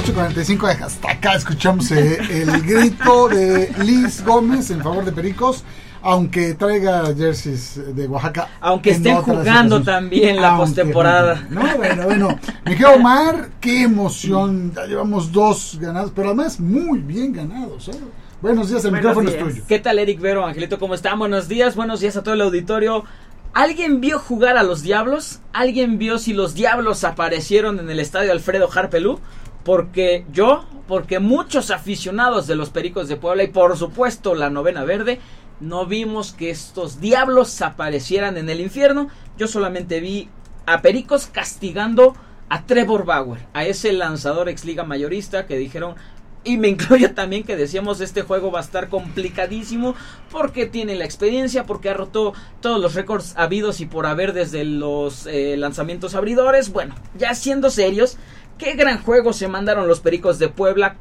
8:45, hasta acá escuchamos el grito de Liz Gómez en favor de Pericos, aunque traiga jerseys de Oaxaca. Aunque estén jugando también la postemporada. No, bueno. Me quedo Omar, qué emoción. Ya llevamos 2 ganados, pero además muy bien ganados, ¿eh? Buenos días, el micrófono es tuyo. ¿Qué tal, Eric Vero? Angelito, ¿cómo están? Buenos días a todo el auditorio. ¿Alguien vio jugar a los Diablos? ¿Alguien vio si los Diablos aparecieron en el estadio Alfredo Harpelú? Porque muchos aficionados de los Pericos de Puebla y por supuesto la Novena Verde no vimos que estos Diablos aparecieran en el infierno. Yo solamente vi a Pericos castigando a Trevor Bauer, a ese lanzador ex liga mayorista que dijeron, y me incluyo también, que decíamos este juego va a estar complicadísimo porque tiene la experiencia, porque ha roto todos los récords habidos y por haber desde los lanzamientos abridores. Bueno, ya siendo serios, qué gran juego se mandaron los Pericos de Puebla,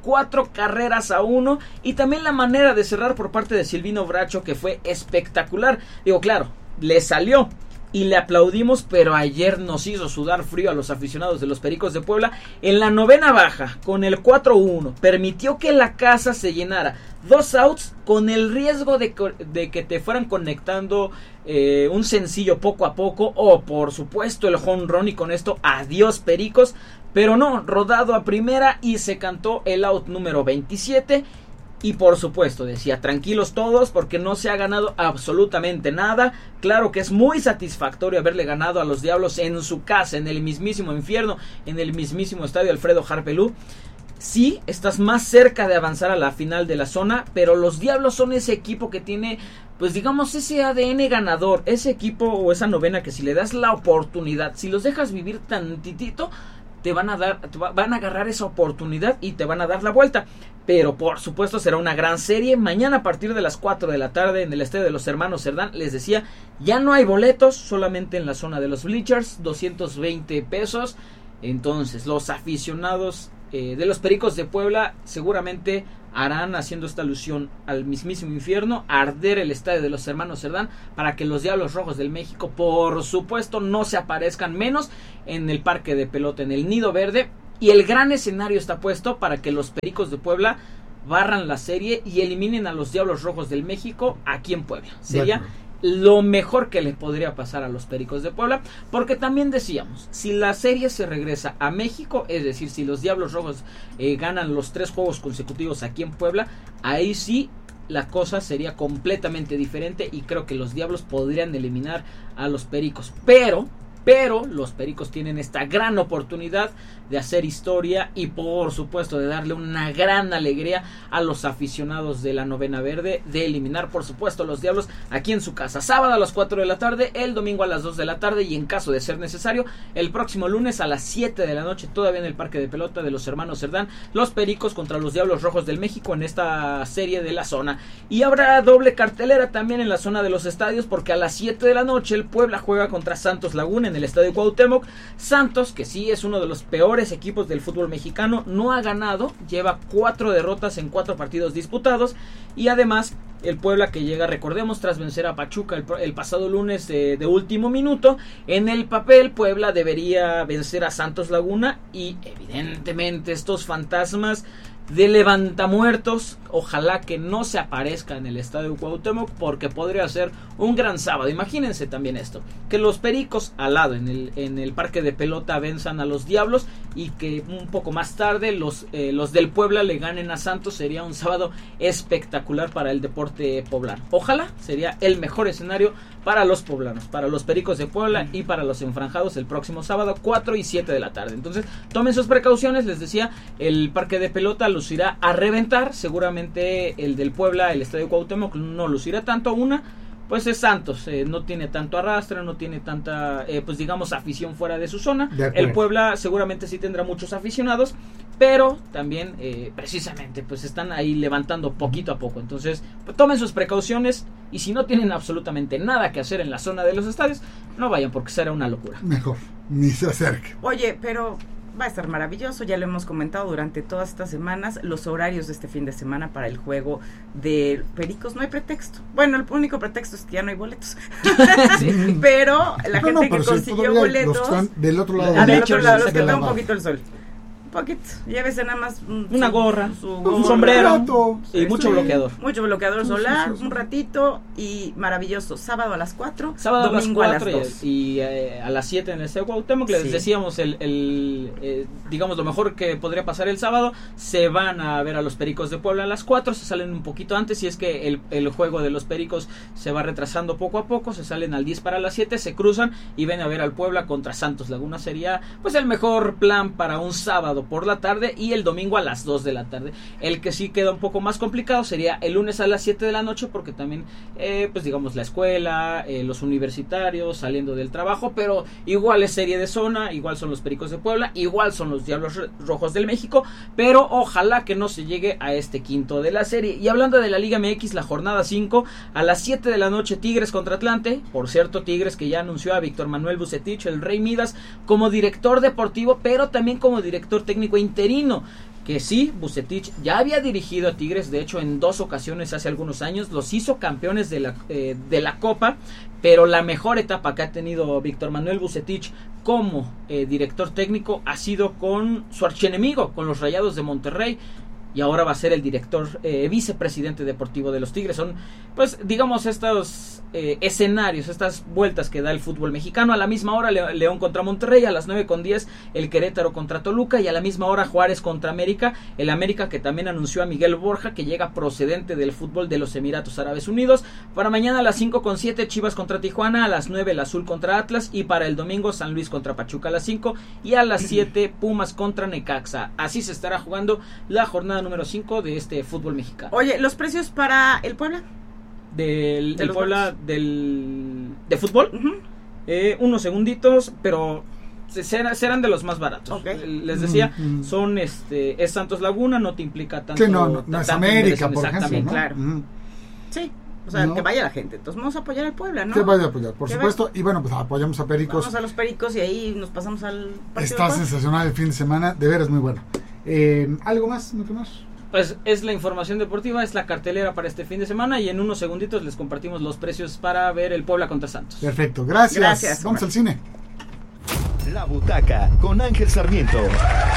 4-1, y también la manera de cerrar por parte de Silvino Bracho, que fue espectacular. Digo, claro, le salió y le aplaudimos, pero ayer nos hizo sudar frío a los aficionados de los Pericos de Puebla. En la novena baja, con el 4-1, permitió que la casa se llenara. 2 outs, con el riesgo de que te fueran conectando un sencillo poco a poco, o por supuesto el home run, y con esto adiós Pericos. Pero no, rodado a primera y se cantó el out número 27. Y por supuesto decía, tranquilos todos porque no se ha ganado absolutamente nada. Claro que es muy satisfactorio haberle ganado a los Diablos en su casa, en el mismísimo infierno, en el mismísimo estadio Alfredo Harpelú. Sí, estás más cerca de avanzar a la final de la zona, pero los Diablos son ese equipo que tiene, pues digamos, ese ADN ganador, ese equipo o esa novena que si le das la oportunidad, si los dejas vivir tantitito, van a agarrar esa oportunidad y te van a dar la vuelta. Pero por supuesto será una gran serie. Mañana a partir de las 4 de la tarde en el estadio de los hermanos Cerdán. Les decía, ya no hay boletos, solamente en la zona de los bleachers, 220 pesos. Entonces los aficionados de los Pericos de Puebla seguramente harán, haciendo esta alusión al mismísimo infierno, arder el estadio de los hermanos Cerdán para que los Diablos Rojos del México por supuesto no se aparezcan, menos en el parque de pelota, en el Nido Verde. Y el gran escenario está puesto para que los Pericos de Puebla barran la serie y eliminen a los Diablos Rojos del México aquí en Puebla. Sería lo mejor que le podría pasar a los Pericos de Puebla, porque también decíamos, si la serie se regresa a México, es decir, si los Diablos Rojos ganan los 3 juegos consecutivos aquí en Puebla, ahí sí la cosa sería completamente diferente y creo que los Diablos podrían eliminar a los Pericos, pero los Pericos tienen esta gran oportunidad de hacer historia y por supuesto de darle una gran alegría a los aficionados de la Novena Verde, de eliminar por supuesto a los Diablos aquí en su casa. Sábado a las 4 de la tarde, el domingo a las 2 de la tarde y en caso de ser necesario, el próximo lunes a las 7 de la noche, todavía en el parque de pelota de los hermanos Cerdán, los Pericos contra los Diablos Rojos del México en esta serie de la zona. Y habrá doble cartelera también en la zona de los estadios, porque a las 7 de la noche el Puebla juega contra Santos Laguna en el estadio Cuauhtémoc. Santos, que sí es uno de los peores equipos del fútbol mexicano, no ha ganado, lleva 4 derrotas en 4 partidos disputados, y además el Puebla que llega, recordemos, tras vencer a Pachuca el pasado lunes de último minuto. En el papel Puebla debería vencer a Santos Laguna y evidentemente estos fantasmas de levantamuertos, ojalá que no se aparezca en el estadio Cuauhtémoc, porque podría ser un gran sábado. Imagínense también esto, que los Pericos al lado en el parque de pelota venzan a los Diablos y que un poco más tarde los del Puebla le ganen a Santos. Sería un sábado espectacular para el deporte poblano. Ojalá, sería el mejor escenario para los poblanos, para los Pericos de Puebla y para los enfranjados el próximo sábado 4 y 7 de la tarde. Entonces tomen sus precauciones, les decía, el parque de pelota lucirá a reventar, seguramente el del Puebla, el estadio Cuauhtémoc no lucirá tanto. Pues es Santos, no tiene tanto arrastre, no tiene tanta, pues digamos, afición fuera de su zona. El Puebla seguramente sí tendrá muchos aficionados, pero también precisamente pues están ahí levantando poquito a poco. Entonces pues, tomen sus precauciones y si no tienen absolutamente nada que hacer en la zona de los estadios, no vayan porque será una locura. Mejor, ni se acerque. Oye, pero va a estar maravilloso, ya lo hemos comentado durante todas estas semanas, los horarios de este fin de semana para el juego de Pericos, no hay pretexto. Bueno, el único pretexto es que ya no hay boletos. Sí, pero la gente que consiguió boletos del otro lado, del otro lado, los que da un poquito el sol. Poquito. Llévese nada más una gorra, un sombrero y mucho bloqueador. Mucho bloqueador solar, sí. un ratito y maravilloso. Sábado a las 4, sábado domingo a las 2 y a las 7 en el Estadio Cuauhtémoc. Les decíamos digamos lo mejor que podría pasar el sábado. Se van a ver a los Pericos de Puebla a las 4, se salen un poquito antes, y es que el juego de los Pericos se va retrasando poco a poco, se salen al 10 para las 7, se cruzan y ven a ver al Puebla contra Santos Laguna. Sería pues el mejor plan para un sábado por la tarde, y el domingo a las 2 de la tarde. El que sí queda un poco más complicado sería el lunes a las 7 de la noche, porque también pues digamos la escuela, los universitarios saliendo del trabajo, pero igual es serie de zona, igual son los Pericos de Puebla, igual son los Diablos Rojos del México, pero ojalá que no se llegue a este quinto de la serie. Y hablando de la Liga MX, la jornada 5 a las 7 de la noche, Tigres contra Atlante. Por cierto, Tigres que ya anunció a Víctor Manuel Vucetich, el Rey Midas, como director deportivo, pero también como director técnico interino. Que sí, Vucetich ya había dirigido a Tigres, de hecho en 2 ocasiones hace algunos años, los hizo campeones de la Copa, pero la mejor etapa que ha tenido Víctor Manuel Vucetich como director técnico ha sido con su archienemigo, con los Rayados de Monterrey, y ahora va a ser el director, vicepresidente deportivo de los Tigres. Son, pues, digamos, estos escenarios, estas vueltas que da el fútbol mexicano. A la misma hora León contra Monterrey, a las 9:10 el Querétaro contra Toluca, y a la misma hora Juárez contra América. El América que también anunció a Miguel Borja, que llega procedente del fútbol de los Emiratos Árabes Unidos. Para mañana a las 5:07 Chivas contra Tijuana, a las 9 el Azul contra Atlas, y para el domingo San Luis contra Pachuca a las 5, y a las 7 Pumas contra Necaxa. Así se estará jugando la jornada número 5 de este fútbol mexicano. Oye, ¿los precios para el Puebla? ¿El Puebla de fútbol? Unos segunditos, pero serán de los más baratos. Okay. Les decía, son es Santos Laguna, no te implica tanto. Sí, no es América, por ejemplo, ¿no? Claro. Sí. O sea, que vaya la gente. Entonces vamos a apoyar al Puebla, ¿no? Que vaya a apoyar, por supuesto. Y bueno, pues apoyamos a Pericos. Vamos a los Pericos y ahí nos pasamos al partido. Está sensacional el fin de semana, de veras muy bueno. ¿Algo más, mucho más? Pues es la información deportiva, es la cartelera para este fin de semana, y en unos segunditos les compartimos los precios para ver el Puebla contra Santos. Perfecto, gracias. Vamos al cine. La Butaca con Ángel Sarmiento.